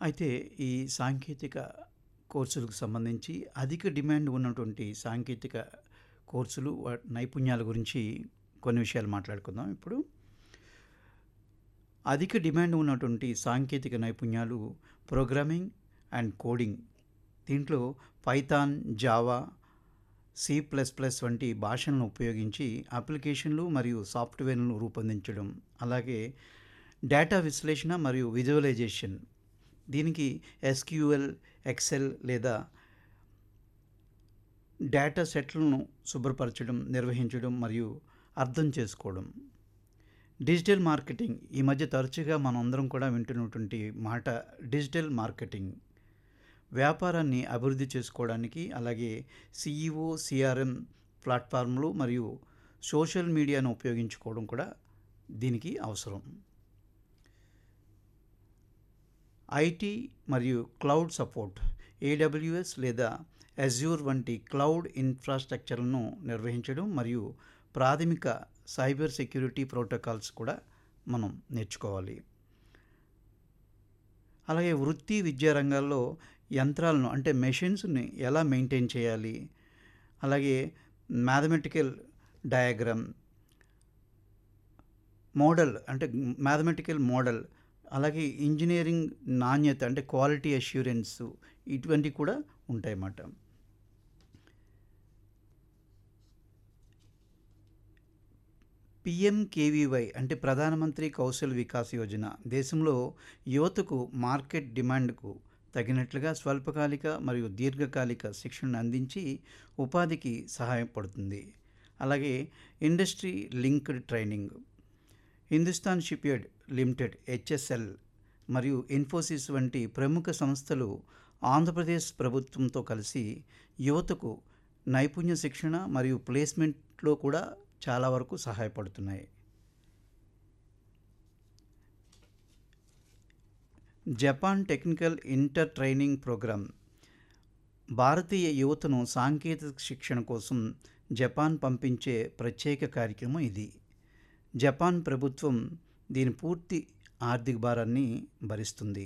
అయితే ఈ సాంకేతిక కోర్సులకు సంబంధించి అధిక డిమాండ్ ఉన్నటువంటి సాంకేతిక కోర్సులు నైపుణ్యాల గురించి కొన్ని విషయాలు మాట్లాడుకుందాం ఇప్పుడు. అధిక డిమాండ్ ఉన్నటువంటి సాంకేతిక నైపుణ్యాలు ప్రోగ్రామింగ్ అండ్ కోడింగ్. దీంట్లో Python, Java, C plus plus వంటి భాషలను ఉపయోగించి అప్లికేషన్లు మరియు సాఫ్ట్వేర్లను రూపొందించడం, అలాగే డేటా విశ్లేషణ మరియు విజువలైజేషన్. దీనికి ఎస్క్యూఎల్, ఎక్సెల్ లేదా డేటా సెట్లను శుభ్రపరచడం, నిర్వహించడం మరియు అర్థం చేసుకోవడం. డిజిటల్ మార్కెటింగ్, ఈ మధ్య తరచుగా మనం అందరం కూడా వింటున్నటువంటి మాట డిజిటల్ మార్కెటింగ్. వ్యాపారాన్ని అభివృద్ధి చేసుకోవడానికి, అలాగే సిఈఓ, సిఆర్ఎం ప్లాట్ఫామ్లు మరియు సోషల్ మీడియాను ఉపయోగించుకోవడం కూడా దీనికి అవసరం. ఐటీ మరియు క్లౌడ్ సపోర్ట్, ఏడబ్ల్యూఎస్ లేదా అజ్యూర్ వంటి క్లౌడ్ ఇన్ఫ్రాస్ట్రక్చర్లను నిర్వహించడం మరియు ప్రాథమిక సైబర్ సెక్యూరిటీ ప్రోటోకాల్స్ కూడా మనం నేర్చుకోవాలి. అలాగే వృత్తి విద్యా రంగాల్లో యంత్రాలను అంటే మెషిన్స్ని ఎలా మెయింటైన్ చేయాలి, అలాగే మ్యాథమెటికల్ డయాగ్రామ్ మోడల్ అంటే మ్యాథమెటికల్ మోడల్, అలాగే ఇంజనీరింగ్ నాణ్యత అంటే క్వాలిటీ అష్యూరెన్స్, ఇటువంటివి కూడా ఉంటాయన్నమాట. పిఎంకేవీవై అంటే ప్రధానమంత్రి కౌశల్ వికాస్ యోజన దేశంలో యువతకు మార్కెట్ డిమాండ్కు తగినట్లుగా స్వల్పకాలిక మరియు దీర్ఘకాలిక శిక్షణను అందించి ఉపాధికి సహాయపడుతుంది. అలాగే industry linked training, Hindustan shipyard limited HSL మరియు ఇన్ఫోసిస్ వంటి ప్రముఖ సంస్థలు ఆంధ్రప్రదేశ్ ప్రభుత్వంతో కలిసి యువతకు నైపుణ్య శిక్షణ మరియు ప్లేస్మెంట్లో కూడా చాలా వరకు సహాయపడుతున్నాయి. Japan technical inter training programme, భారతీయ యువతను సాంకేతిక శిక్షణ కోసం జపాన్ పంపించే ప్రత్యేక కార్యక్రమం ఇది. జపాన్ ప్రభుత్వం దీని పూర్తి ఆర్థిక భారాన్ని భరిస్తుంది.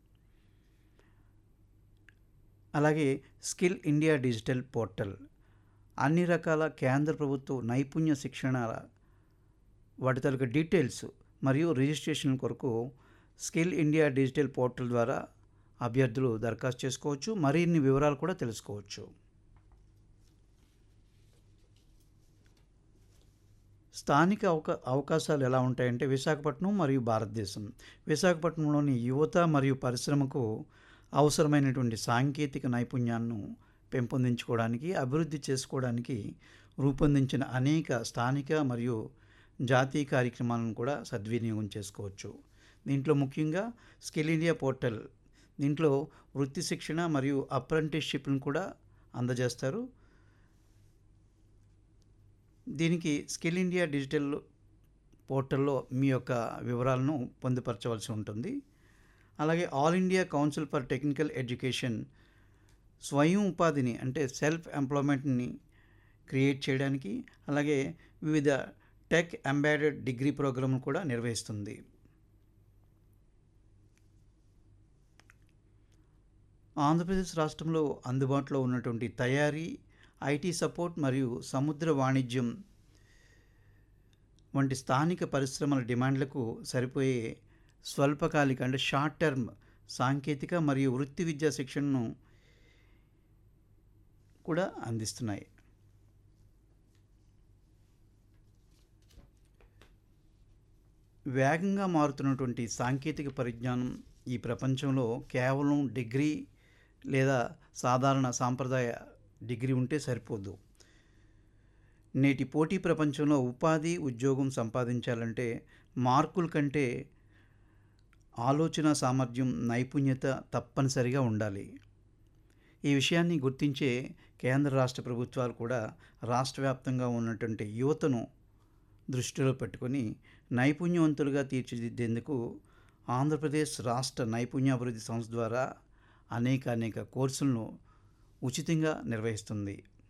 అలాగే స్కిల్ ఇండియా డిజిటల్ పోర్టల్, అన్ని రకాల కేంద్ర ప్రభుత్వ నైపుణ్య శిక్షణ వాటి తాలూకా డీటెయిల్స్ మరియు రిజిస్ట్రేషన్ కొరకు స్కిల్ ఇండియా డిజిటల్ పోర్టల్ ద్వారా అభ్యర్థులు దరఖాస్తు చేసుకోవచ్చు. మరిన్ని వివరాలు కూడా తెలుసుకోవచ్చు. స్థానిక అవకాశాలు ఎలా ఉంటాయంటే విశాఖపట్నం మరియు భారతదేశం. విశాఖపట్నంలోని యువత మరియు పరిశ్రమకు అవసరమైనటువంటి సాంకేతిక నైపుణ్యాలను పెంపొందించుకోవడానికి, అభివృద్ధి చేసుకోవడానికి రూపొందించిన అనేక స్థానిక మరియు జాతీయ కార్యక్రమాలను కూడా సద్వినియోగం చేసుకోవచ్చు. దీంట్లో ముఖ్యంగా స్కిల్ ఇండియా పోర్టల్, దీంట్లో వృత్తి శిక్షణ మరియు అప్రెంటిస్షిప్ను కూడా అందజేస్తారు. దీనికి స్కిల్ ఇండియా డిజిటల్ పోర్టల్లో మీ యొక్క వివరాలను పొందుపరచవలసి ఉంటుంది. అలాగే all India council for technical education స్వయం ఉపాధిని అంటే సెల్ఫ్ ఎంప్లాయ్మెంట్ని క్రియేట్ చేయడానికి, అలాగే వివిధ టెక్ ఎంబెడెడ్ డిగ్రీ ప్రోగ్రాంలు కూడా నిర్వహిస్తుంది. ఆంధ్రప్రదేశ్ రాష్ట్రంలో అందుబాటులో ఉన్నటువంటి తయారీ, ఐటీ సపోర్ట్ మరియు సముద్ర వాణిజ్యం వంటి స్థానిక పరిశ్రమల డిమాండ్లకు సరిపోయే స్వల్పకాలిక అంటే షార్ట్ టర్మ్ సాంకేతిక మరియు వృత్తి విద్యా శిక్షణను కూడా అందిస్తున్నాయి. వేగంగా మారుతున్నటువంటి సాంకేతిక పరిజ్ఞానం ఈ ప్రపంచంలో కేవలం డిగ్రీ లేదా సాధారణ సాంప్రదాయ డిగ్రీ ఉంటే సరిపోదు. నేటి పోటీ ప్రపంచంలో ఉపాధి, ఉద్యోగం సంపాదించాలంటే మార్కుల కంటే ఆలోచన సామర్థ్యం, నైపుణ్యత తప్పనిసరిగా ఉండాలి. ఈ విషయాన్ని గుర్తించే కేంద్ర రాష్ట్ర ప్రభుత్వాలు కూడా రాష్ట్ర వ్యాప్తంగా ఉన్నటువంటి యువతను దృష్టిలో పెట్టుకొని నైపుణ్యవంతులుగా తీర్చిదిద్దేందుకు ఆంధ్రప్రదేశ్ రాష్ట్ర నైపుణ్యాభివృద్ధి సంస్థ ద్వారా అనేక కోర్సులను ఉచితంగా నిర్వహిస్తుంది.